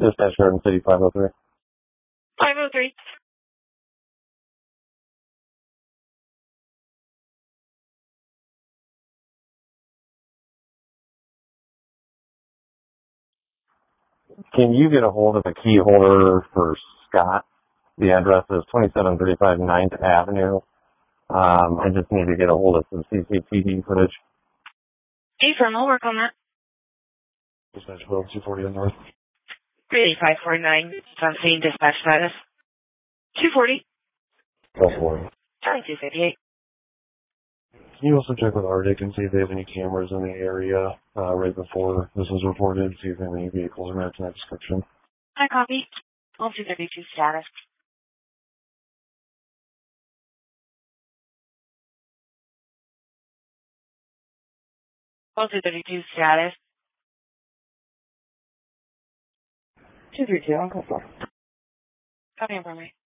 Dispatch Garden City 503. 503. Can you get a hold of a key holder for Scott? The address is 2735 9th Avenue. I just need to get a hold of some CCTV footage. Affirm, I'll work on that. Dispatch 240 on North. 38549, I'm seeing dispatch status. 240. 240. 258. Can you also check with Arctic and see if they have any cameras in the area right before this was reported, see if they have any vehicles matching that description? I copy. 232 status. 232 status. 232 on call 4. Copy for me.